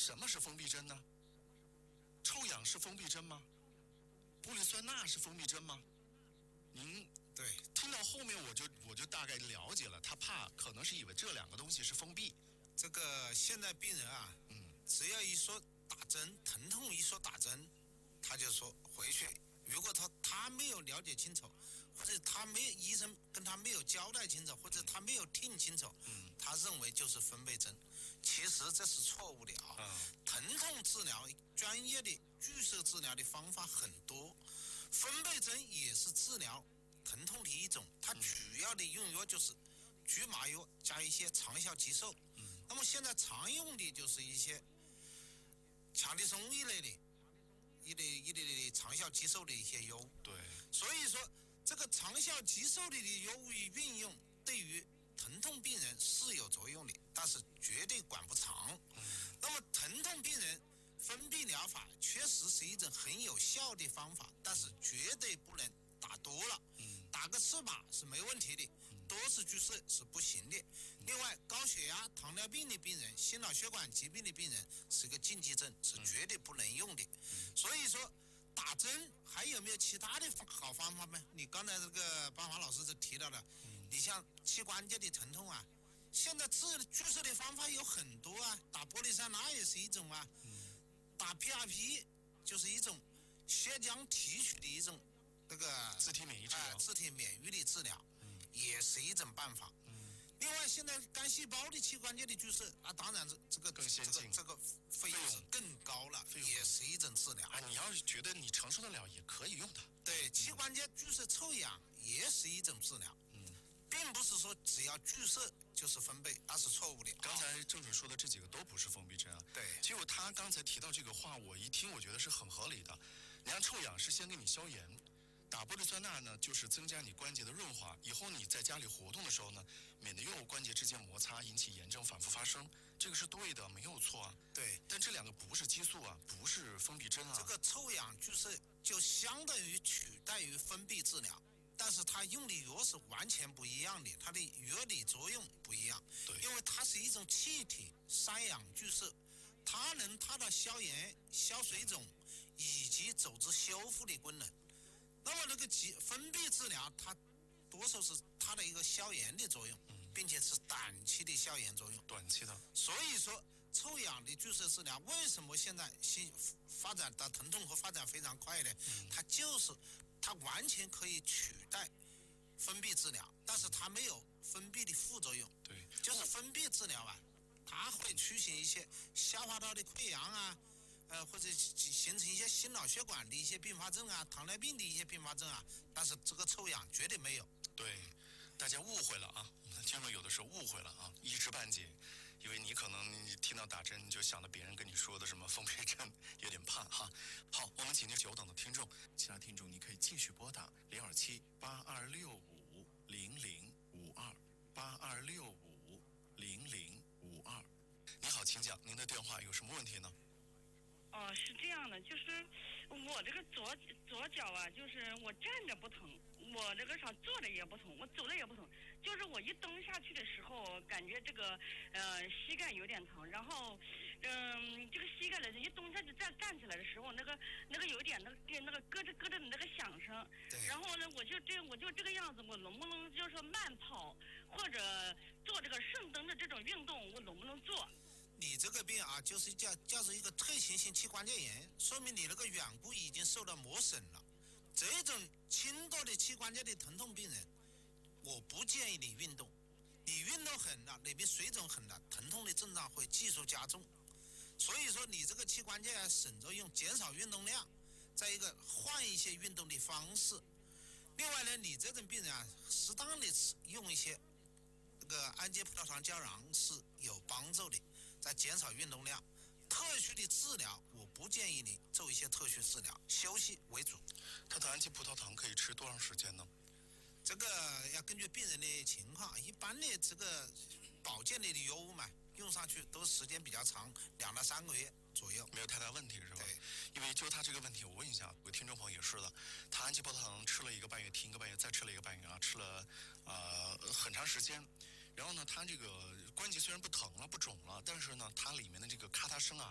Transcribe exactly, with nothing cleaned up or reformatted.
什么是封闭针呢？臭氧是封闭针吗？玻璃酸钠是封闭针吗？您对听到后面我就我就大概了解了，他怕可能是以为这两个东西是封闭。 这个现在病人啊， 嗯， 只要一说打针疼痛，一说打针，他就说回去。如果他他没有了解清楚，或者他没有医生跟他没有交代清楚，或者他没有听清楚， 嗯， 他认为就是分贝针，其实这是错误的啊。 嗯， 疼痛治疗专业的注射治疗的方法很多，分贝针也是治疗疼痛的一种，它主要的用药就是局麻药加一些长效激素。 嗯， 那么现在常用的就是一些强力松一类的。一类一类的长效激素的一些药物， 对， 所以说这个长效激素里的药物运用对于疼痛病人是有作用的，但是绝对管不长。 嗯， 那么疼痛病人封闭疗法确实是一种很有效的方法，但是绝对不能打多了。 嗯， 打个翅膀是没问题的，多次注射是不行的。另外，高血压、糖尿病的病人、心脑血管疾病的病人是个禁忌症，是绝对不能用的。所以说，打针还有没有其他的好方法吗？你刚才这个班华老师就提到了，你像膝关节的疼痛啊，现在治注射的方法有很多啊，打玻璃酸钠也是一种啊，打 P R P 就是一种血浆提取的一种这个自体免疫治疗， 呃、自体免疫的治疗，嗯，也是一种办法。嗯，另外，现在干细胞的器官界的注射啊，当然这这个更先进， 这个这个费用是更高了，也是一种治疗。 啊，你要是觉得你承受得了，也可以用的。 对，器官界注射臭氧也是一种治疗。嗯，并不是说只要注射就是分贝，那是错误的。 刚才郑准说的这几个都不是封闭针啊。 对， 结果他刚才提到这个话，我一听，我觉得是很合理的。你看臭氧是先给你消炎。打玻璃酸钠呢，就是增加你关节的润滑，以后你在家里活动的时候呢，免得又关节之间摩擦引起炎症反复发生，这个是对的，没有错啊。 对， 但这两个不是激素啊，不是封闭针啊。 这个臭氧注射就相当于取代于封闭治疗，但是它用的药是完全不一样的，它的药理作用不一样。 对， 因为它是一种气体三氧注射，它能达到消炎、消水肿以及组织修复的功能。那么这个封闭治疗，它多数是它的一个消炎的作用，并且是短期的消炎作用。 短期的。 所以说，臭氧的注射治疗为什么现在新发展的疼痛和发展非常快呢？它就是它完全可以取代封闭治疗，但是它没有封闭的副作用。 对， 就是封闭治疗啊，它会出现一些消化道的溃疡啊。呃，或者形成一些心脑血管的一些并发症啊，糖尿病的一些并发症啊，但是这个臭氧绝对没有。 对，大家误会了啊，我们听众有的时候误会了啊，一知半解，因为你可能你听到打针，你就想到别人跟你说的什么封闭针，有点怕哈。好，我们请听久等的听众，其他听众你可以继续拨打零二七八二六五零零五二八二六五零零五二。你好，请讲，您的电话有什么问题呢？ 哦，是这样的，就是我这个左左脚啊，就是我站着不疼，我这个啥坐着也不疼，我走的也不疼，就是我一蹬下去的时候，感觉这个呃膝盖有点疼，然后嗯这个膝盖的一蹬下去再站起来的时候，那个那个有点那个那个咯吱咯吱的那个响声，然后呢我就这我就这个样子，我能不能就是说慢跑或者做这个顺蹬的这种运动，我能不能做？ 你这个病啊，就是叫叫做一个退行性膝关节炎，说明你那个软骨已经受到磨损了。这种轻度的膝关节的疼痛病人，我不建议你运动。你运动狠了，那边水肿狠了，疼痛的症状会继续加重。所以说，你这个膝关节要省着用，减少运动量，再一个换一些运动的方式。另外呢，你这种病人啊，适当的用一些这个氨基葡萄糖胶囊是有帮助的。在减少运动量，特殊的治疗我不建议你做一些特殊治疗，休息为主。 它的氨基葡萄糖可以吃多长时间呢？ 这个要根据病人的情况，一般的这个保健类的药物嘛，用上去都时间比较长，两到三个月左右， 没有太大问题是吧？ 对。 因为就他这个问题，我问一下，有个听众朋友也是的，他氨基葡萄糖吃了一个半月，停一个半月，再吃了一个半月啊，吃了呃很长时间。然后呢，他这个关节虽然不疼了、不肿了，但是呢，它里面的这个咔嗒声啊，